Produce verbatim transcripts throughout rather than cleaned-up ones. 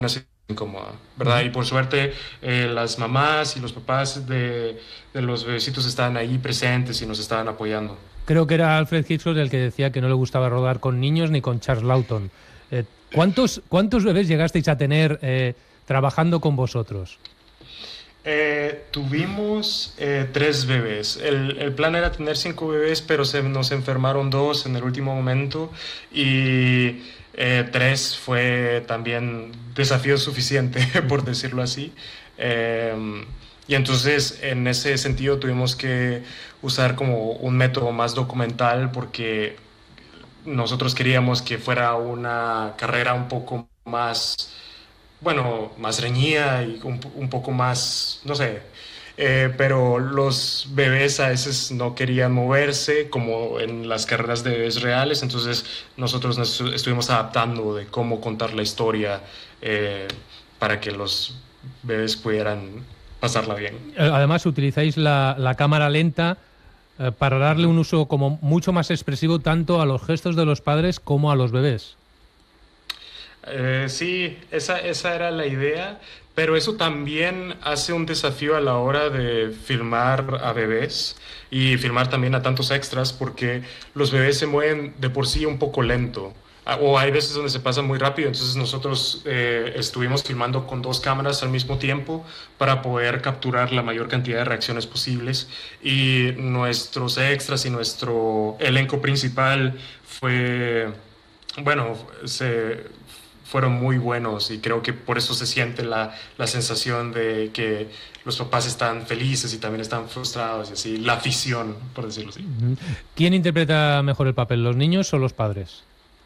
incómoda, ¿verdad? Y por suerte eh, las mamás y los papás de, de los bebecitos estaban ahí presentes y nos estaban apoyando. Creo que era Alfred Hitchcock el que decía que no le gustaba rodar con niños ni con Charles Lawton. Eh, ¿cuántos, ¿Cuántos bebés llegasteis a tener eh, trabajando con vosotros? Eh, tuvimos eh, tres bebés. El, el plan era tener cinco bebés, pero se nos enfermaron dos en el último momento y eh, tres fue también desafío suficiente, por decirlo así. Eh, y entonces en ese sentido tuvimos que usar como un método más documental porque nosotros queríamos que fuera una carrera un poco más, bueno, más reñida y un, un poco más, no sé, eh, pero los bebés a veces no querían moverse como en las carreras de bebés reales, entonces nosotros nos estuvimos adaptando de cómo contar la historia eh, para que los bebés pudieran pasarla bien. Eh, Además, utilizáis la, la cámara lenta eh, para darle un uso como mucho más expresivo tanto a los gestos de los padres como a los bebés. Eh, sí, esa, esa era la idea, pero eso también hace un desafío a la hora de filmar a bebés y filmar también a tantos extras porque los bebés se mueven de por sí un poco lento. Ah, o hay veces donde se pasa muy rápido, entonces nosotros eh, estuvimos filmando con dos cámaras al mismo tiempo para poder capturar la mayor cantidad de reacciones posibles y nuestros extras y nuestro elenco principal fue, bueno, se fueron muy buenos y creo que por eso se siente la, la sensación de que los papás están felices y también están frustrados y así, la afición, por decirlo así. Ujú. ¿Quién interpreta mejor el papel, los niños o los padres?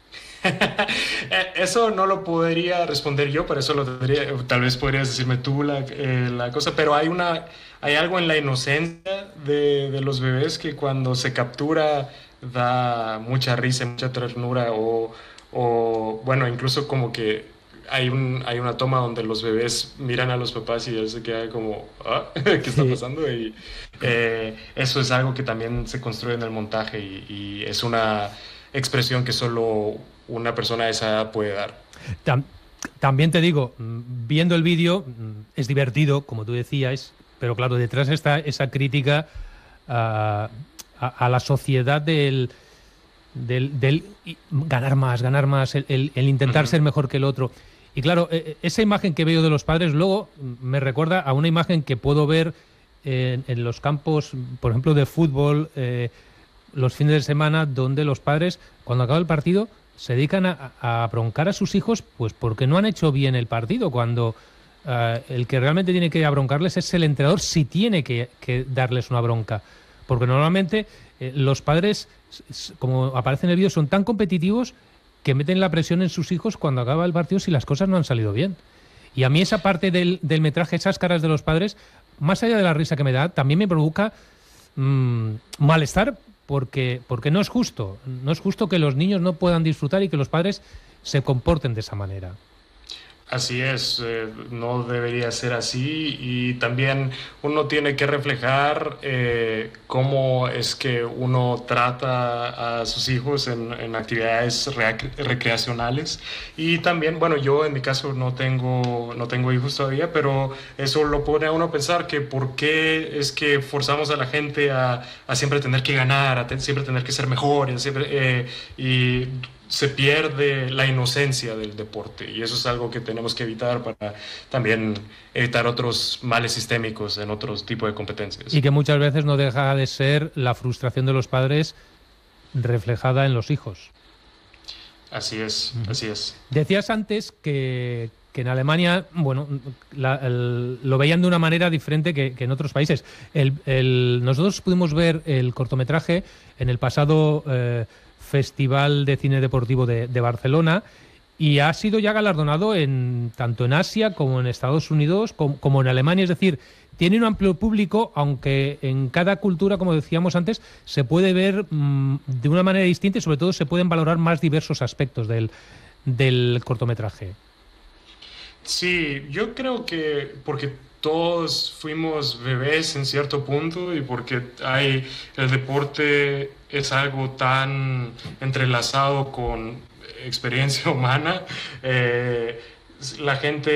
Eso no lo podría responder yo, por eso lo tendría, tal vez podrías decirme tú la, eh, la cosa, pero hay una, hay algo en la inocencia de, de los bebés que cuando se captura da mucha risa, mucha ternura o, o bueno, incluso como que hay, un, hay una toma donde los bebés miran a los papás y él se queda como, ¿ah? ¿Qué está Sí. pasando? Y eh, eso es algo que también se construye en el montaje y, y es una expresión que solo una persona de esa edad puede dar. Tam- También te digo, mm, viendo el vídeo mm, es divertido, como tú decías, pero claro, detrás está esa crítica a, a- a la sociedad del, del, del i- ganar más, ganar más, el, el- el intentar Ujú. ser mejor que el otro. Y claro, e- e- esa imagen que veo de los padres luego mm, me recuerda a una imagen que puedo ver en, en los campos, por ejemplo, de fútbol, eh, los fines de semana, donde los padres, cuando acaba el partido, se dedican a, a broncar a sus hijos, pues porque no han hecho bien el partido, cuando eh, el que realmente tiene que abroncarles es el entrenador, si tiene que, que darles una bronca. Porque normalmente eh, los padres, s- s- como aparece en el vídeo, son tan competitivos que meten la presión en sus hijos cuando acaba el partido si las cosas no han salido bien. Y a mí esa parte del, del metraje, esas caras de los padres, más allá de la risa que me da, también me provoca mm, malestar porque, porque no es justo. No es justo que los niños no puedan disfrutar y que los padres se comporten de esa manera. Así es, eh, no debería ser así y también uno tiene que reflejar eh, cómo es que uno trata a sus hijos en, en actividades rec- recreacionales y también, bueno, yo en mi caso no tengo, no tengo hijos todavía, pero eso lo pone a uno a pensar que por qué es que forzamos a la gente a, a siempre tener que ganar, a te- siempre tener que ser mejor, y siempre, eh, y se pierde la inocencia del deporte y eso es algo que tenemos que evitar para también evitar otros males sistémicos en otros tipos de Y competencias. que muchas veces no deja de ser la frustración de los padres reflejada en los hijos. Así es, Ujú. así es. Decías antes que, que en Alemania, bueno, la- el- lo veían de una manera diferente que, que en otros países. El- el- nosotros pudimos ver el cortometraje en el pasado eh, Festival de Cine Deportivo de, de Barcelona y ha sido ya galardonado en tanto en Asia como en Estados Unidos como, como en Alemania. Es decir, tiene un amplio público, aunque en cada cultura, como decíamos antes, se puede ver mm, de una manera distinta y sobre todo se pueden valorar más diversos aspectos del, del cortometraje. Sí, yo creo que porque todos fuimos bebés en cierto punto y porque hay el deporte es algo tan entrelazado con experiencia humana, eh, la gente